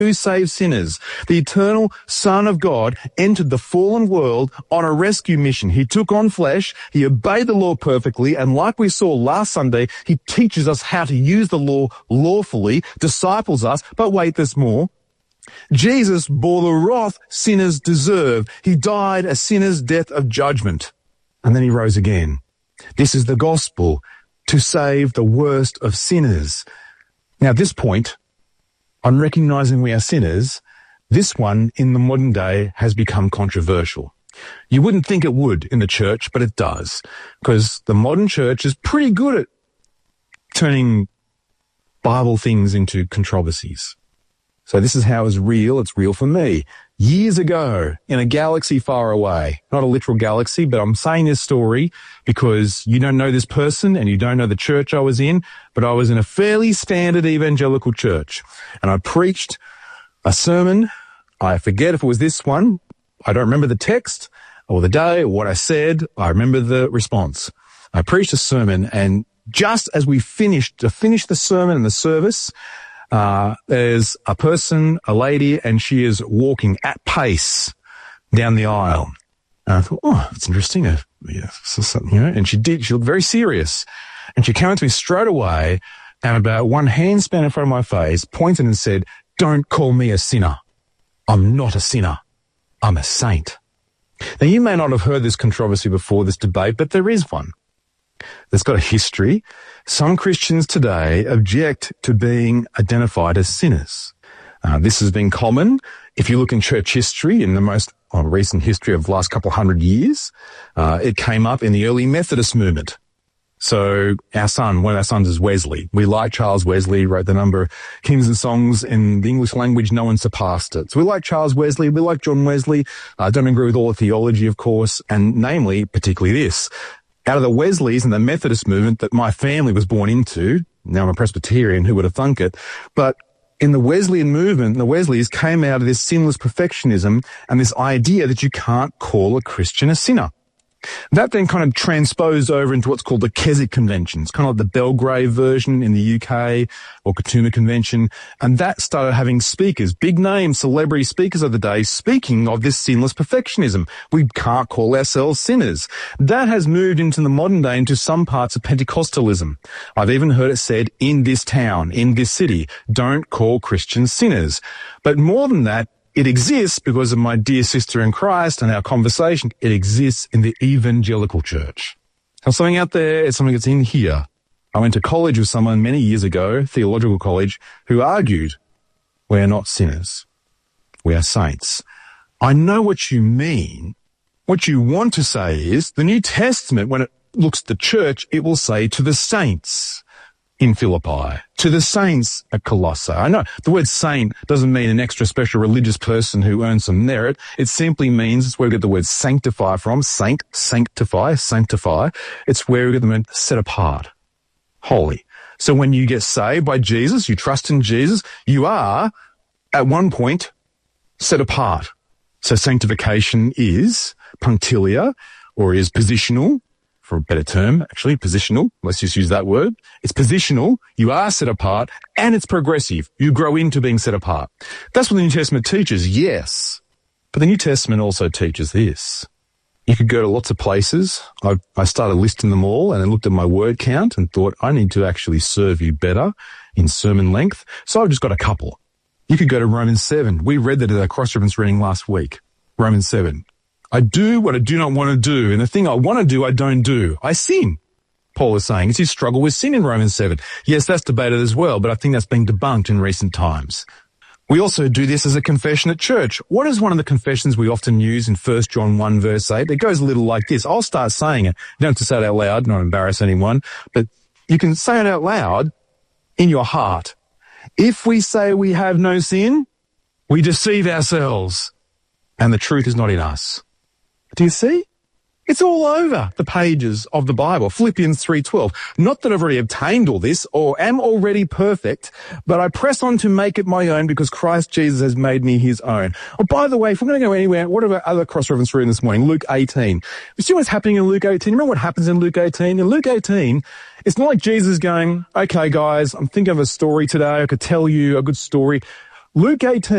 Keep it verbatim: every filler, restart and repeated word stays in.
who saves sinners. The eternal Son of God entered the fallen world on a rescue mission. He took on flesh, he obeyed the law perfectly, and like we saw last Sunday, he teaches us how to use the law lawfully, disciples us, but wait, there's more. Jesus bore the wrath sinners deserve. He died a sinner's death of judgment, and then he rose again. This is the gospel, to save the worst of sinners. Now, at this point, on recognizing we are sinners, this one in the modern day has become controversial. You wouldn't think it would in the church, but it does, because the modern church is pretty good at turning Bible things into controversies. So this is how it's real. It's real for me. Years ago, in a galaxy far away, not a literal galaxy, but I'm saying this story because you don't know this person and you don't know the church I was in, but I was in a fairly standard evangelical church, and I preached a sermon. I forget if it was this one. I don't remember the text or the day or what I said. I remember the response. I preached a sermon, and just as we finished to finish the sermon and the service, Uh, there's a person, a lady, and she is walking at pace down the aisle. And I thought, oh, that's interesting. Uh, yeah, so something, you know, and she did, she looked very serious. And she came up to me straight away and about one hand span in front of my face, pointed and said, "Don't call me a sinner. I'm not a sinner. I'm a saint." Now, you may not have heard this controversy before, this debate, but there is one. That's got a history. Some Christians today object to being identified as sinners. Uh, this has been common. If you look in church history, in the most uh, recent history of the last couple of hundred years, uh, it came up in the early Methodist movement. So our son, one of our sons is Wesley. We like Charles Wesley, wrote the number of hymns and songs in the English language. No one surpassed it. So we like Charles Wesley. We like John Wesley. I uh, don't agree with all the theology, of course, and namely, particularly this. Out of the Wesleys and the Methodist movement that my family was born into, now I'm a Presbyterian, who would have thunk it, but in the Wesleyan movement, the Wesleys came out of this sinless perfectionism and this idea that you can't call a Christian a sinner. That then kind of transposed over into what's called the Keswick Conventions, kind of like the Belgrave version in the U K or Katoomba Convention. And that started having speakers, big name celebrity speakers of the day, speaking of this sinless perfectionism. We can't call ourselves sinners. That has moved into the modern day into some parts of Pentecostalism. I've even heard it said in this town, in this city, don't call Christians sinners. But more than that, it exists because of my dear sister in Christ and our conversation. It exists in the evangelical church. Now, something out there is something that's in here. I went to college with someone many years ago, theological college, who argued we are not sinners. We are saints. I know what you mean. What you want to say is the New Testament, when it looks at the church, it will say to the saints in Philippi, to the saints at Colossae. I know the word saint doesn't mean an extra special religious person who earns some merit. It simply means it's where we get the word sanctify from. Saint, sanctify, sanctify. It's where we get the word set apart, holy. So when you get saved by Jesus, you trust in Jesus, you are at one point set apart. So sanctification is punctilia, or is positional, for a better term, actually, positional. Let's just use that word. It's positional. You are set apart, and it's progressive. You grow into being set apart. That's what the New Testament teaches, yes. But the New Testament also teaches this. You could go to lots of places. I, I started listing them all, and I looked at my word count and thought, I need to actually serve you better in sermon length. So I've just got a couple. You could go to Romans seven. We read that at our cross-reference reading last week. Romans seven. I do what I do not want to do, and the thing I want to do, I don't do. I sin, Paul is saying. It's his struggle with sin in Romans seven. Yes, that's debated as well, but I think that's been debunked in recent times. We also do this as a confession at church. What is one of the confessions we often use in First John one, verse eight? It goes a little like this. I'll start saying it. You don't have to say it out loud, not embarrass anyone, but you can say it out loud in your heart. If we say we have no sin, we deceive ourselves, and the truth is not in us. Do you see? It's all over the pages of the Bible. Philippians three twelve. Not that I've already obtained all this or am already perfect, but I press on to make it my own because Christ Jesus has made me his own. Oh, by the way, if we're going to go anywhere, what about other cross-reference reading this morning? Luke eighteen. You see what's happening in Luke eighteen? Remember what happens in Luke eighteen? In Luke eighteen, it's not like Jesus going, okay, guys, I'm thinking of a story today. I could tell you a good story. Luke eighteen